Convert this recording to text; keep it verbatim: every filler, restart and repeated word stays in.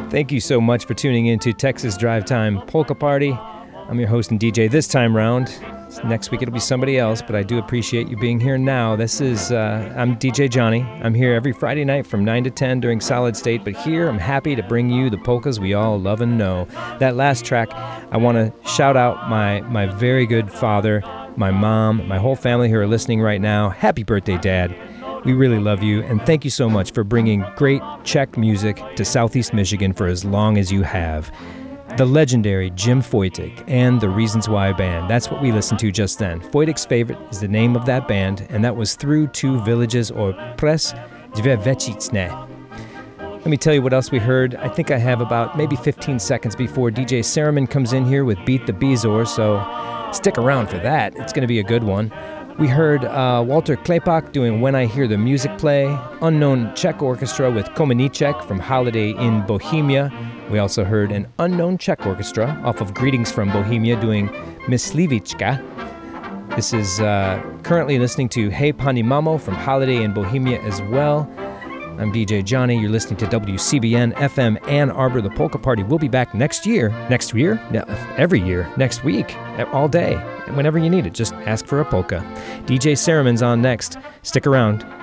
Thank you so much for tuning in to Texas Drive Time Polka Party. I'm your host and D J this time round. Next week it'll be somebody else, but I do appreciate you being here now. This is, uh, I'm D J Johnny. I'm here every Friday night from nine to ten during Solid State, but here I'm happy to bring you the polkas we all love and know. That last track, I want to shout out my, my very good father, my mom, my whole family who are listening right now. Happy birthday, Dad. We really love you, and thank you so much for bringing great Czech music to Southeast Michigan for as long as you have. The legendary Jim Foytik and the Reasons Why Band. That's what we listened to just then. Foytik's Favorite is the name of that band, and that was Through Two Villages, or Pres Dve Večicne. Let me tell you what else we heard. I think I have about maybe fifteen seconds before D J Saraman comes in here with Beat the Bezor, so stick around for that. It's going to be a good one. We heard uh, Walter Klepak doing When I Hear the Music Play, Unknown Czech Orchestra with Komeníček from Holiday in Bohemia. We also heard an unknown Czech orchestra off of Greetings from Bohemia doing Myslivička. This is uh, currently listening to Hey Pani Mamo from Holiday in Bohemia as well. I'm D J Johnny. You're listening to W C B N F M Ann Arbor. The Polka Party will be back next year. Next year? No, every year. Next week. All day. Whenever you need it, just ask for a polka. D J Saraman's on next. Stick around.